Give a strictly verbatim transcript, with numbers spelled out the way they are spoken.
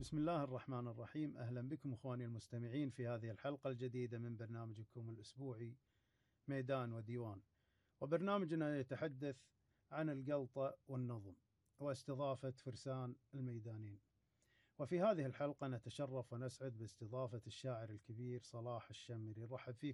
بسم الله الرحمن الرحيم. أهلا بكم أخواني المستمعين في هذه الحلقة الجديدة من برنامجكم الأسبوعي ميدان وديوان، وبرنامجنا يتحدث عن القلطة والنظم واستضافة فرسان الميدانين. وفي هذه الحلقة نتشرف ونسعد باستضافة الشاعر الكبير صلاح الشمري. رحب فيك